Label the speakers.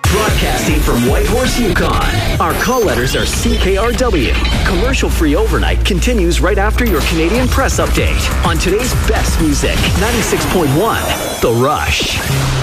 Speaker 1: Broadcasting from Whitehorse, Yukon. Our call letters are CKRW. Commercial-free overnight continues right after your Canadian Press update on today's best music. 96.1 The Rush.